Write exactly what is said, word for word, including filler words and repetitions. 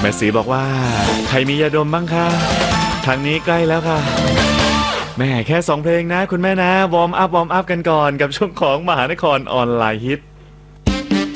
ม่สีบอกว่าใครมียาดมบ้างคะทางนี้ใกล้แล้วค่ะแม่แค่สองเพลงนะคุณแม่นะวอร์มอัพวอร์มอัพกันก่อนกับช่วงของมหานครออนไลน์ฮิต